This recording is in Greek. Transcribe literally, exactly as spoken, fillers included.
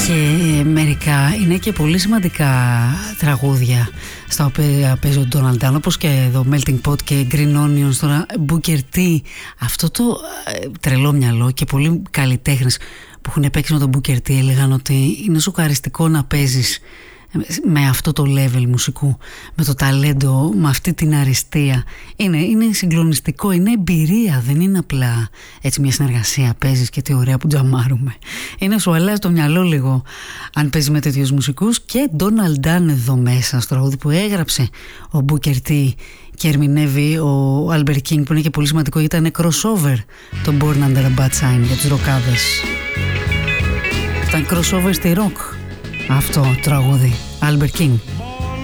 Και μερικά είναι και πολύ σημαντικά τραγούδια στα οποία παίζει ο Donald Dunn, όπως και εδώ Melting Pot και Green Onions, τώρα Booker T. Αυτό το ε, τρελό μυαλό και πολλοί καλλιτέχνες που έχουν παίξει με τον Booker T έλεγαν ότι είναι σοκαριστικό να παίζεις με αυτό το level μουσικού, με το ταλέντο, με αυτή την αριστεία. Είναι, είναι συγκλονιστικό, είναι εμπειρία, δεν είναι απλά έτσι μια συνεργασία. Παίζεις και τι ωραία που τζαμάρουμε. Είναι, σου αλλάζει το μυαλό λίγο αν παίζει με τέτοιους μουσικούς. Και Donald Dunn εδώ μέσα στο τραγούδι που έγραψε ο Booker T και ερμηνεύει ο Albert King, που είναι και πολύ σημαντικό, ήταν crossover το Born Under a Bad Sign για τους ροκάδες. Ήταν crossover στη rock αυτό το τραγούδι, Albert King.